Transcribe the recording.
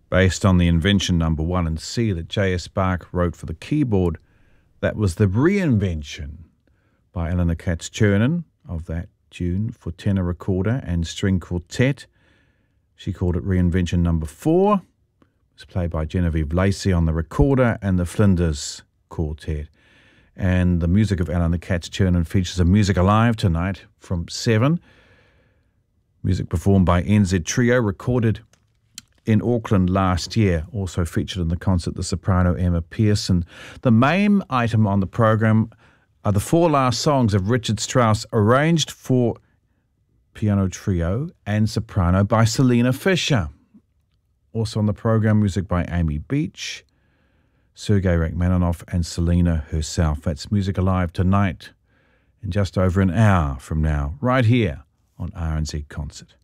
based on the invention number 1 in C that J.S. Bach wrote for the keyboard. That was the reinvention by Eleanor Katz-Chernin of that tune for tenor recorder and string quartet. She called it reinvention number 4. It was played by Genevieve Lacey on the recorder and the Flinders Quartet. And the music of Eleanor Katz-Chernin features a Music Alive tonight from 7. Music performed by NZ Trio, recorded in Auckland last year, also featured in the concert the soprano Emma Pearson. The main item on the program are the 4 last songs of Richard Strauss, arranged for piano trio and soprano by Selena Fisher. Also on the program, music by Amy Beach, Sergei Rachmaninoff and Selena herself. That's Music Alive tonight in just over an hour from now, right here on RNZ Concert.